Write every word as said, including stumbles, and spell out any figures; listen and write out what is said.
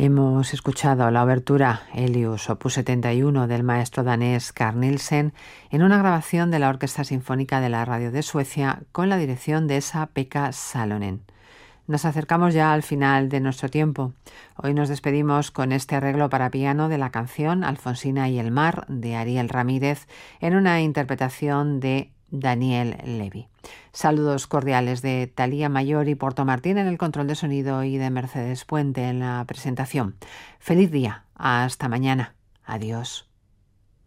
Hemos escuchado la obertura Elius, opus setenta y uno del maestro danés Carl Nielsen, en una grabación de la Orquesta Sinfónica de la Radio de Suecia con la dirección de Esa-Pekka Salonen. Nos acercamos ya al final de nuestro tiempo. Hoy nos despedimos con este arreglo para piano de la canción Alfonsina y el mar de Ariel Ramírez en una interpretación de Daniel Levy. Saludos cordiales de Talía Mayor y Porto Martín en el control de sonido y de Mercedes Puente en la presentación. Feliz día. Hasta mañana. Adiós.